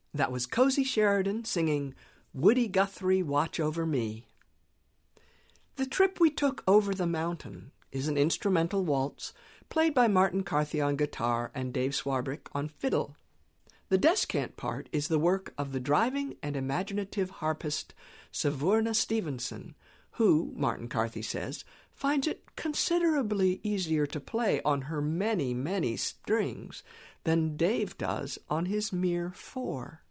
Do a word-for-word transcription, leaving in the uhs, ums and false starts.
That was Cozy Sheridan singing Woody Guthrie, Watch Over Me. The Trip We Took Over the Mountain is an instrumental waltz played by Martin Carthy on guitar and Dave Swarbrick on fiddle. The descant part is the work of the driving and imaginative harpist Savorna Stevenson, who, Martin Carthy says, finds it considerably easier to play on her many, many strings than Dave does on his mere four.